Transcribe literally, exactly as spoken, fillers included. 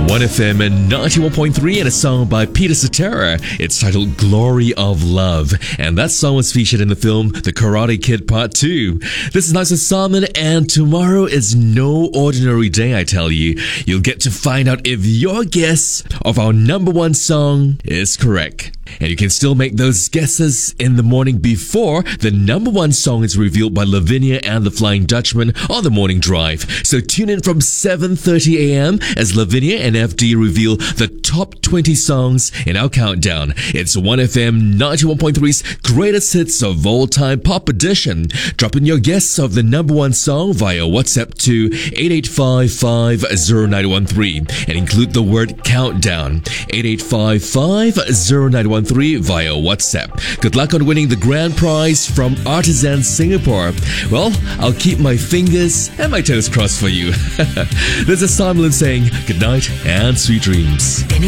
one F M and ninety-one point three, and a song by Peter Cetera. It's titled Glory of Love, and that song was featured in the film The Karate Kid Part two. This is Nice with Simon, and tomorrow is no ordinary day, I tell you. You'll get to find out if your guess of our number one song is correct. And you can still make those guesses in the morning before the number one song is revealed by Lavinia and the Flying Dutchman on the morning drive. So tune in from seven thirty a.m. as Lavinia and F D reveal the top twenty songs in our countdown. It's one F M ninety-one point three's greatest hits of all time pop edition. Drop in your guess of the number one song via WhatsApp to eight eight five five zero nine one three and include the word countdown. eight eight five five zero nine one three via WhatsApp. Good luck on winning the grand prize from Artisan Singapore. Well, I'll keep my fingers and my toes crossed for you. This is Simon saying good night and sweet dreams.